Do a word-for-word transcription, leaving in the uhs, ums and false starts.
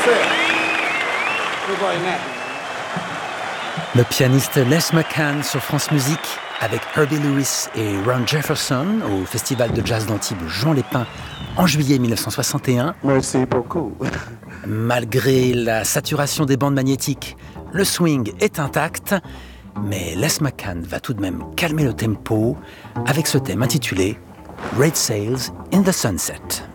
Le pianiste Les McCann sur France Musique avec Herbie Lewis et Ron Jefferson au Festival de Jazz d'Antibes Jean Lépin en juillet mille neuf cent soixante et un. Merci beaucoup. Malgré la saturation des bandes magnétiques, le swing est intact, mais Les McCann va tout de même calmer le tempo avec ce thème intitulé Red Sails in the Sunset.